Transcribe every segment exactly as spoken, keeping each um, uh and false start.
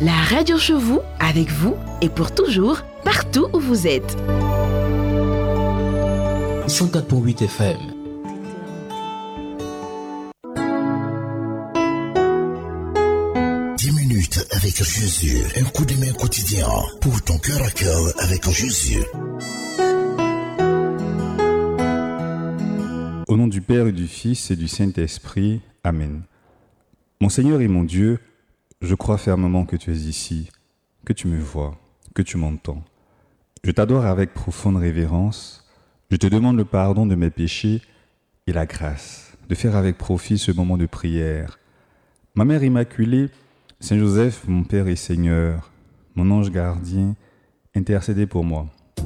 La radio chez vous, avec vous et pour toujours, partout où vous êtes. cent quatre virgule huit F M. dix minutes avec Jésus, un coup de main quotidien pour ton cœur à cœur avec Jésus. Au nom du Père et du Fils et du Saint-Esprit, Amen. Mon Seigneur et mon Dieu, je crois fermement que tu es ici, que tu me vois, que tu m'entends. Je t'adore avec profonde révérence. Je te demande le pardon de mes péchés et la grâce de faire avec profit ce moment de prière. Ma Mère Immaculée, Saint Joseph, mon Père et Seigneur, mon ange gardien, intercédez pour moi.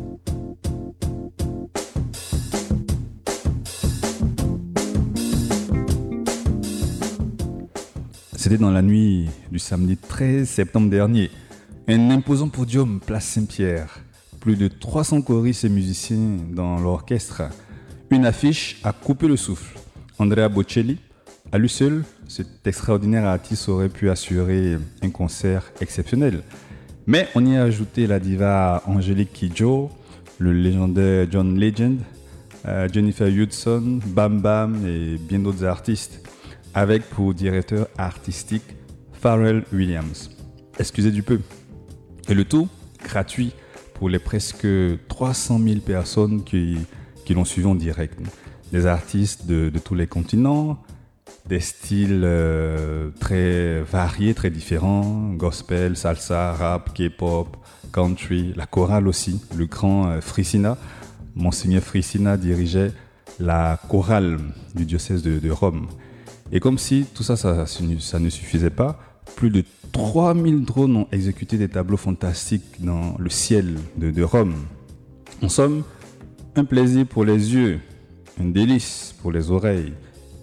C'était dans la nuit du samedi treize septembre dernier. Un imposant podium, place Saint-Pierre. Plus de trois cents choristes et musiciens dans l'orchestre. Une affiche a coupé le souffle. Andrea Bocelli, à lui seul, cet extraordinaire artiste aurait pu assurer un concert exceptionnel. Mais on y a ajouté la diva Angélique Kidjo, le légendaire John Legend, euh, Jennifer Hudson, Bam Bam et bien d'autres artistes, avec pour directeur artistique Pharrell Williams. Excusez du peu. Et le tout gratuit pour les presque trois cent mille personnes qui, qui l'ont suivi en direct. Des artistes de, de tous les continents, des styles euh, très variés, très différents, gospel, salsa, rap, K-pop, country, la chorale aussi, le grand euh, Frissina. Monseigneur Frissina dirigeait la chorale du diocèse de, de Rome. Et comme si tout ça, ça, ça ne suffisait pas, plus de trois mille drones ont exécuté des tableaux fantastiques dans le ciel de, de Rome. En somme, un plaisir pour les yeux, un délice pour les oreilles,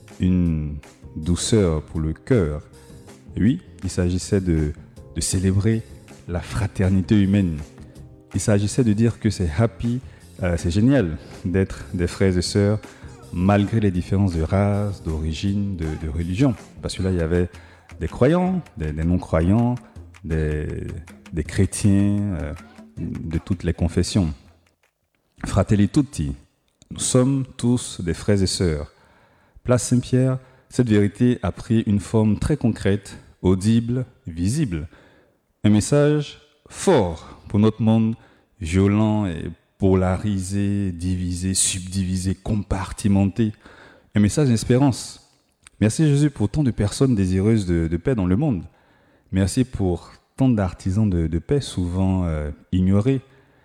une douceur pour le cœur. Et oui, il s'agissait de, de célébrer la fraternité humaine. Il s'agissait de dire que c'est happy, euh, c'est génial d'être des frères et sœurs, malgré les différences de race, d'origine, de, de religion. Parce que là, il y avait des croyants, des, des non-croyants, des, des chrétiens, euh, de toutes les confessions. Fratelli tutti, nous sommes tous des frères et sœurs. Place Saint-Pierre, cette vérité a pris une forme très concrète, audible, visible. Un message fort pour notre monde violent et polarisé, divisé, subdivisé, compartimenté. Un message d'espérance. Merci Jésus pour tant de personnes désireuses de, de paix dans le monde. Merci pour tant d'artisans de, de paix souvent euh, ignorés.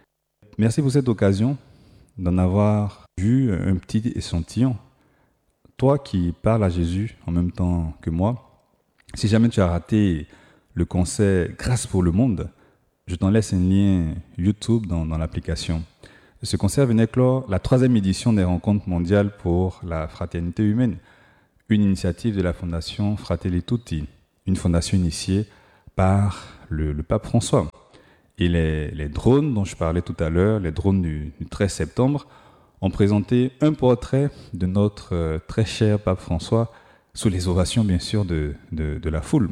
Merci pour cette occasion d'en avoir vu un petit échantillon. Toi qui parles à Jésus en même temps que moi, si jamais tu as raté le concert Grâce pour le monde, je t'en laisse un lien YouTube dans, dans l'application. Ce concert venait clore la troisième édition des Rencontres mondiales pour la fraternité humaine, une initiative de la fondation Fratelli Tutti, une fondation initiée par le, le pape François. Et les, les drones dont je parlais tout à l'heure, les drones du, du treize septembre, ont présenté un portrait de notre euh, très cher pape François, sous les ovations bien sûr de, de, de la foule.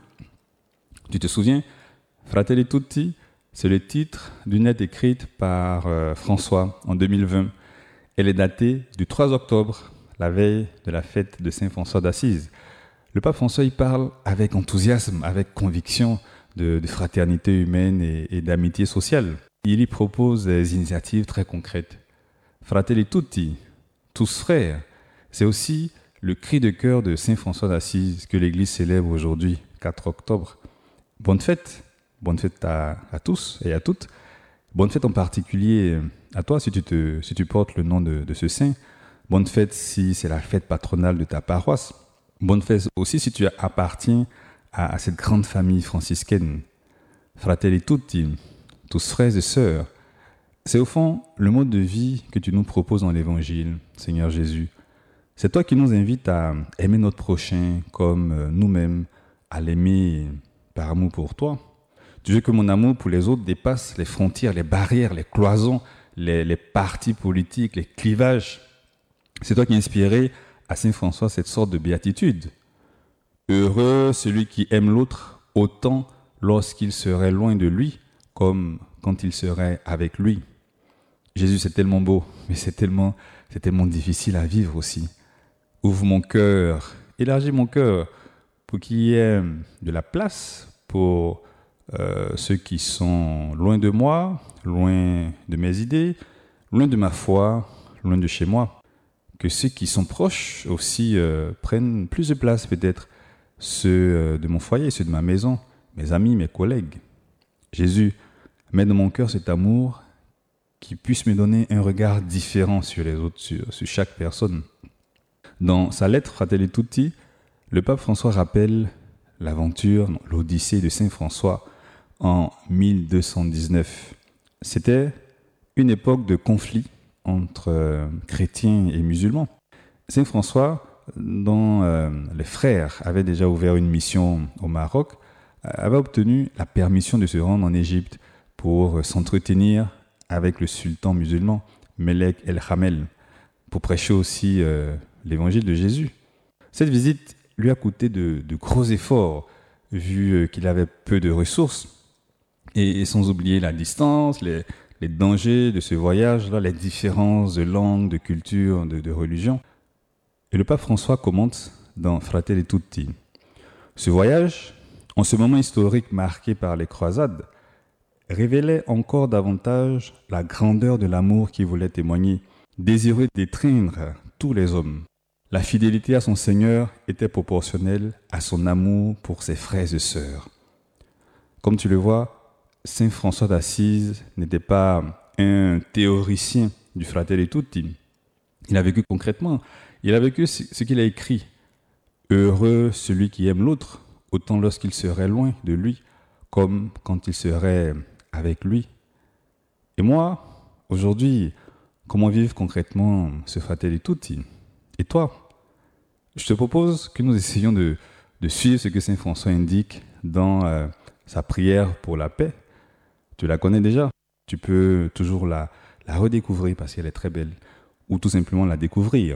Tu te souviens, Fratelli Tutti, c'est le titre d'une lettre écrite par euh, François en deux mille vingt. Elle est datée du trois octobre, la veille de la fête de Saint François d'Assise. Le pape François y parle avec enthousiasme, avec conviction de, de fraternité humaine et, et d'amitié sociale. Il y propose des initiatives très concrètes. Fratelli tutti, tous frères, c'est aussi le cri de cœur de Saint François d'Assise que l'Église célèbre aujourd'hui, quatre octobre. Bonne fête! Bonne fête à, à tous et à toutes. Bonne fête en particulier à toi si tu, te, si tu portes le nom de, de ce saint. Bonne fête si c'est la fête patronale de ta paroisse. Bonne fête aussi si tu appartiens à, à cette grande famille franciscaine. Fratelli tutti, tous frères et sœurs. C'est au fond le mode de vie que tu nous proposes dans l'Évangile, Seigneur Jésus. C'est toi qui nous invites à aimer notre prochain comme nous-mêmes, à l'aimer par amour pour toi. Tu veux que mon amour pour les autres dépasse les frontières, les barrières, les cloisons, les, les partis politiques, les clivages. C'est toi qui as inspiré à Saint François cette sorte de béatitude. Heureux celui qui aime l'autre autant lorsqu'il serait loin de lui, comme quand il serait avec lui. Jésus, c'est tellement beau, mais c'est tellement, c'est tellement difficile à vivre aussi. Ouvre mon cœur, élargis mon cœur pour qu'il y ait de la place pour euh, ceux qui sont loin de moi, loin de mes idées, loin de ma foi, loin de chez moi. Que ceux qui sont proches aussi euh, prennent plus de place peut-être, ceux euh, de mon foyer, ceux de ma maison, mes amis, mes collègues. Jésus, mets dans mon cœur cet amour qui puisse me donner un regard différent sur les autres, sur, sur chaque personne. Dans sa lettre Fratelli Tutti, le pape François rappelle l'aventure, non, l'Odyssée de Saint François en mille deux cent dix-neuf. C'était une époque de conflit entre euh, chrétiens et musulmans. Saint François, dont euh, les frères avaient déjà ouvert une mission au Maroc, avait obtenu la permission de se rendre en Égypte pour euh, s'entretenir avec le sultan musulman, Melek El-Hamel, pour prêcher aussi euh, l'évangile de Jésus. Cette visite lui a coûté de, de gros efforts, vu euh, qu'il avait peu de ressources, et, et sans oublier la distance, les, les dangers de ce voyage-là, les différences de langue, de culture, de, de religion. Et le pape François commente dans Fratelli Tutti. Ce voyage, en ce moment historique marqué par les croisades, révélait encore davantage la grandeur de l'amour qu'il voulait témoigner, désireux d'étreindre tous les hommes. La fidélité à son Seigneur était proportionnelle à son amour pour ses frères et sœurs. Comme tu le vois, Saint François d'Assise n'était pas un théoricien du Fratelli Tutti. Il a vécu concrètement, il a vécu ce qu'il a écrit. Heureux celui qui aime l'autre, autant lorsqu'il serait loin de lui, comme quand il serait avec lui. Et moi, aujourd'hui, comment vivre concrètement ce Fratelli Tutti? Et toi? Je te propose que nous essayions de, de suivre ce que Saint François indique dans euh, sa prière pour la paix. Tu la connais déjà. Tu peux toujours la, la redécouvrir parce qu'elle est très belle, ou tout simplement la découvrir.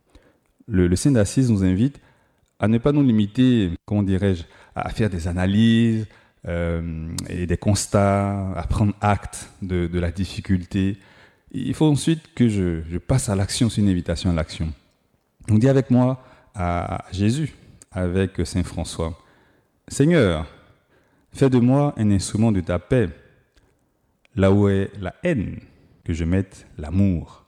Le, le Saint d'Assise nous invite à ne pas nous limiter, comment dirais-je, à faire des analyses euh, et des constats, à prendre acte de, de la difficulté. Il faut ensuite que je, je passe à l'action, c'est une invitation à l'action. On dit avec moi à Jésus, avec Saint François, « Seigneur, fais de moi un instrument de ta paix, là où est la haine, que je mette l'amour.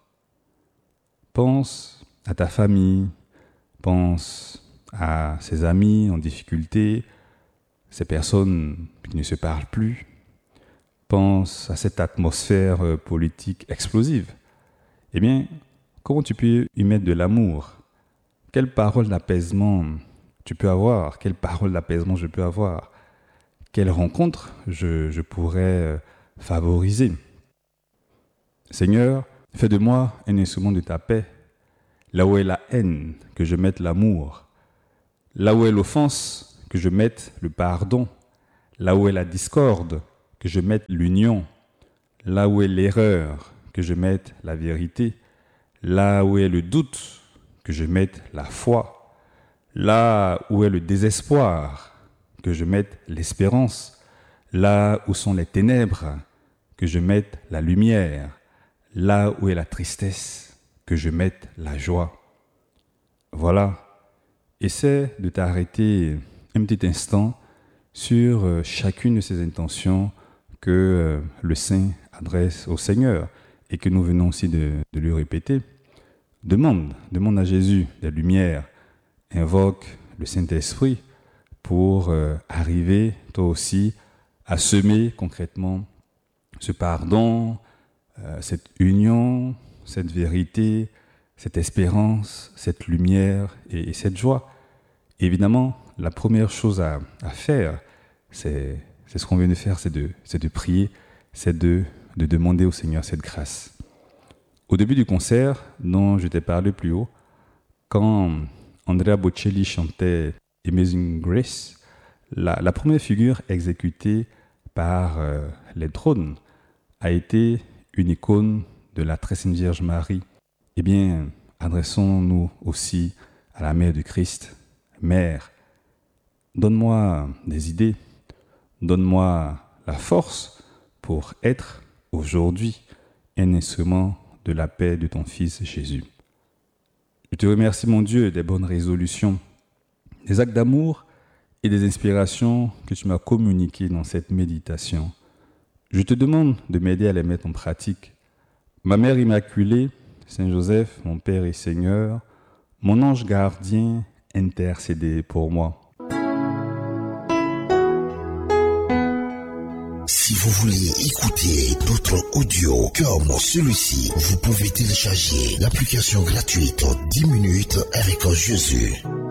Pense à ta famille, pense à ses amis en difficulté, ces personnes qui ne se parlent plus. Pense à cette atmosphère politique explosive. Eh bien, comment tu peux y mettre de l'amour? Quelle parole d'apaisement tu peux avoir? Quelle parole d'apaisement je peux avoir? Quelle rencontre je, je pourrais favoriser? Seigneur, fais de moi un instrument de ta paix. Là où est la haine, que je mette l'amour. Là où est l'offense, que je mette le pardon. Là où est la discorde, que je mette l'union. Là où est l'erreur, que je mette la vérité. Là où est le doute, que je mette la foi. Là où est le désespoir, que je mette l'espérance. Là où sont les ténèbres, que je mette la lumière. Là où est la tristesse, que je mette la joie. Voilà. Essaie de t'arrêter un petit instant sur chacune de ces intentions que le Saint adresse au Seigneur et que nous venons aussi de, de lui répéter. Demande, demande à Jésus des lumières, invoque le Saint-Esprit pour euh, arriver toi aussi à semer concrètement ce pardon, euh, cette union, cette vérité, cette espérance, cette lumière et, et cette joie. Et évidemment, la première chose à, à faire, c'est, c'est ce qu'on vient de faire, c'est de, c'est de prier, c'est de, de demander au Seigneur cette grâce. Au début du concert, dont je t'ai parlé plus haut, quand Andrea Bocelli chantait Amazing Grace, la, la première figure exécutée par euh, les drones a été une icône de la Très Sainte Vierge Marie. Eh bien, adressons-nous aussi à la Mère du Christ. Mère, donne-moi des idées, Donne-moi la force pour être aujourd'hui un instrument de la paix de ton Fils Jésus. Je te remercie, mon Dieu, des bonnes résolutions, des actes d'amour et des inspirations que tu m'as communiquées dans cette méditation. Je te demande de m'aider à les mettre en pratique. Ma Mère Immaculée, Saint Joseph, mon Père et Seigneur, mon ange gardien, intercédez pour moi. Si vous voulez écouter d'autres audios comme celui-ci, vous pouvez télécharger l'application gratuite dix minutes avec Jésus.